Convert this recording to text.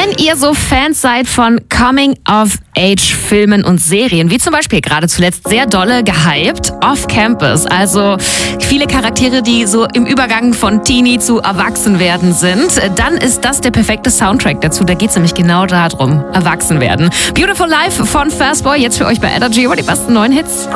Wenn ihr so Fans seid von Coming-of-Age-Filmen und Serien, wie zum Beispiel gerade zuletzt sehr dolle gehypt, Off-Campus, also viele Charaktere, die so im Übergang von Teenie zu Erwachsenwerden sind, dann ist das der perfekte Soundtrack dazu. Da geht es nämlich genau darum, Erwachsenwerden. Beautiful Life von Fastboy, jetzt für euch bei Energy über die besten neuen Hits.